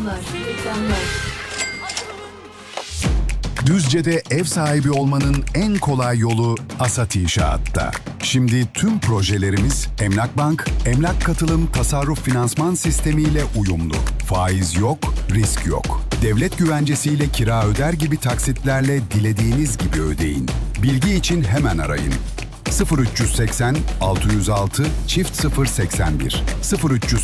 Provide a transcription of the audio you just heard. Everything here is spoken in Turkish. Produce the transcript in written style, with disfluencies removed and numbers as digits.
Reklamlar. Düzce'de ev sahibi olmanın en kolay yolu Asat İnşaat'ta. Şimdi tüm projelerimiz Emlak Bank, Emlak Katılım Tasarruf Finansman Sistemiyle uyumlu. Faiz yok, risk yok. Devlet güvencesiyle kira öder gibi taksitlerle dilediğiniz gibi ödeyin. Bilgi için hemen arayın. 0380 606 0081 0380